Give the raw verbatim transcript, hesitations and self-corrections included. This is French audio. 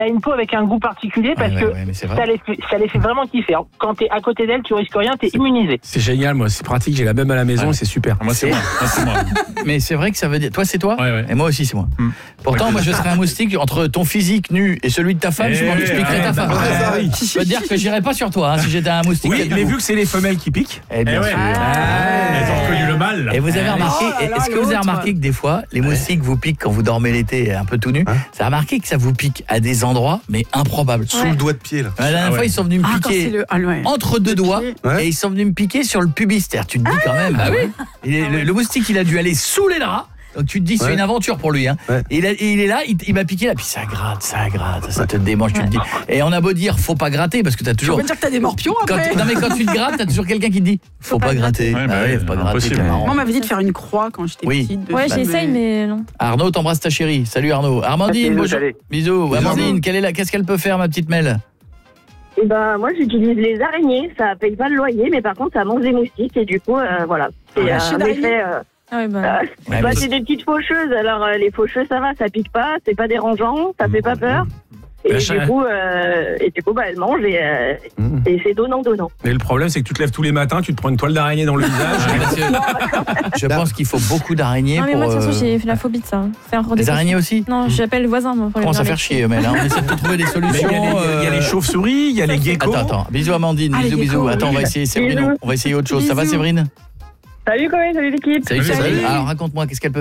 a une peau avec un goût particulier parce ouais, que ouais, ouais, ça, les fait, ça les fait vraiment kiffer. Alors, quand t'es à côté d'elle, tu risques rien, t'es c'est, immunisé. C'est génial, moi, c'est pratique, j'ai la même à la maison, ouais. c'est super. Moi, c'est, moi. moi, c'est moi. Mais c'est vrai que ça veut dire. Toi, c'est toi ouais, ouais. Et moi aussi, c'est moi. Hmm. Pourtant, ouais. moi, je serais un moustique entre ton physique nu et celui de ta femme. Et je m'en expliquerai ouais, ta femme. bah, Euh, ouais. Je peux te dire que j'irais pas sur toi hein, si j'étais un moustique. Oui, mais vu que c'est les femelles qui piquent. Eh bien Eh ouais. sûr. Ah, elles ont reconnu le mal. Et vous avez remarqué, Oh là là, est-ce que vous avez l'autre. remarqué que des fois, les moustiques vous piquent quand vous dormez l'été un peu tout nu? Hein Ça a remarqué que ça vous pique à des endroits, mais improbables. Sous le doigt de pied, là. La dernière Ah fois, ouais. ils sont venus me Ah, quand c'est piquer le... ah, ouais. entre deux doigts Ouais. et ils sont venus me piquer sur le pubis. C'est-à-dire, tu te dis quand même, bah oui. Et le, le moustique, il a dû aller sous les draps. Donc tu te dis c'est Ouais. une aventure pour lui hein. Ouais. Et il, a, et il est là, il, il m'a piqué là, puis ça gratte, ça gratte, ça te démange, tu Ouais. te dis. Et on a beau dire faut pas gratter parce que t'as Tu toujours veux dire que t'as des morpions quand, après? non mais quand tu te grattes, t'as toujours quelqu'un qui te dit faut, pas gratter. Ouais, Ah bah ouais, ouais, faut pas gratter, impossible. c'est marrant. Moi, on m'avait dit de faire une croix quand j'étais Oui. petite. Ouais, dessus, j'essaye, mais non. Arnaud, t'embrasses ta chérie. Salut Arnaud. Armandine, Bisous, bonjour. salut. Bisous. Bisous. Amandine, quelle est la qu'est-ce qu'elle peut faire ma petite Mel? Et ben moi j'utilise les araignées, ça paye pas le loyer, mais par contre ça mange des moustiques et du coup euh, voilà. C'est Ah, euh, chez un d'araignée. effet. Euh, Ah ouais, bah. euh, Ouais, bah, mais c'est des petites faucheuses, alors euh, les faucheuses ça va, ça pique pas, c'est pas dérangeant, ça fait pas peur. Et La du cha- coup, euh, et du coup, bah, elles mangent et, euh, Mmh. et c'est donnant-donnant. Mais le problème, c'est que tu te lèves tous les matins, tu te prends une toile d'araignée dans le visage. Parce que je pense qu'il faut beaucoup d'araignées Non, mais pour moi, de toute façon, euh, j'ai fait la phobie de ça. Faire les araignées aussi. Non, j'appelle le voisin, moi, pour lui Commence à dire faire les- chier Mel hein. On essaie de trouver des Mais il y solutions. a les, il y a les euh, chauves-souris, il y a les geckos. Attends, attends. Bisous Amandine, Ah, les bisous, bisous. geckos, Attends, on va oui. essayer Séverine. Bisous. On va essayer autre chose. Ça va Bisous. Séverine? Salut Corinne, salut l'équipe. Salut Salut. Séverine. Alors raconte-moi, qu'est-ce qu'elle peut